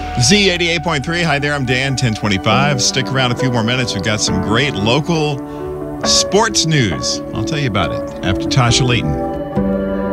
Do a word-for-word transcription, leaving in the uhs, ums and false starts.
Z eighty-eight point three. Hi there, I'm Dan, ten twenty-five. Stick around a few more minutes. We've got some great local sports news. I'll tell you about it after Tasha Layton.